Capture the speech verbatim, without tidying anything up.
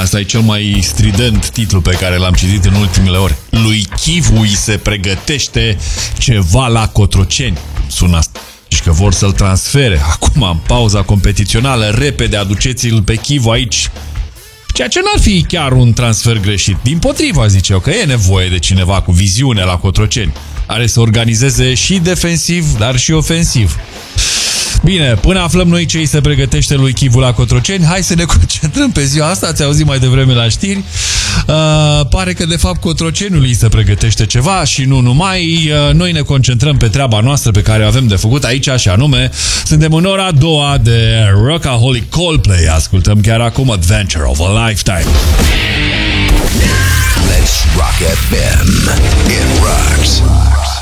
Asta e cel mai strident titlu pe care l-am citit în ultimele ori. Lui Chivu îi se pregătește ceva la Cotroceni. Sună asta. Deci că vor să-l transfere acum în pauza competițională. Repede aduceți-l pe Chivu aici. Ceea ce n-ar fi chiar un transfer greșit. Dimpotriva, zice eu, că e nevoie de cineva cu viziune la Cotroceni. Are să organizeze și defensiv, dar și ofensiv. Bine, până aflăm noi ce îi se pregătește lui Chivu la Cotroceni, hai să ne concentrăm pe ziua asta. Ați auzit mai devreme la știri. Uh, pare că de fapt Cotroceniul îi se pregătește ceva și nu numai. Uh, noi ne concentrăm pe treaba noastră pe care o avem de făcut aici, și anume suntem în ora a doua de Rockaholic Coldplay. Ascultăm chiar acum Adventure of a Lifetime. Let's Rock F M. It rocks.